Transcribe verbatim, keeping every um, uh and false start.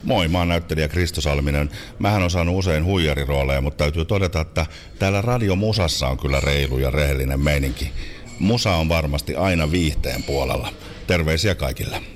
Moi, mä oon näyttelijä Kristo Salminen. Mähän on saanut usein huijarirooleja, mutta täytyy todeta, että täällä radiomusassa on kyllä reilu ja rehellinen meininki. Musa on varmasti aina viihteen puolella. Terveisiä kaikille.